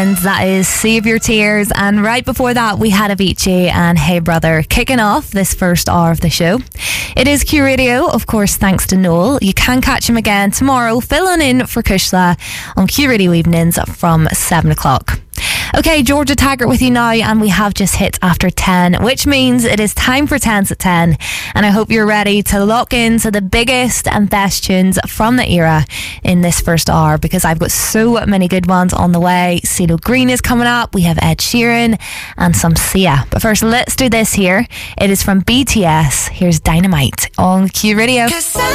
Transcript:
And that is Save Your Tears, and right before that we had Avicii and Hey Brother kicking off this first hour of the show. It is Q Radio, of course, thanks to Noel. You can catch him again tomorrow, filling in for Kushla on Q Radio Evenings from 7 o'clock. Okay, Georgia Taggart with you now, and we have just hit after 10, which means it is time for 10s at 10, and I hope you're ready to lock into the biggest and best tunes from the era in this first hour, because I've got so many good ones on the way. CeeLo Green is coming up, we have Ed Sheeran and some Sia. But first, let's do this here. It is from BTS. Here's Dynamite on Q Radio.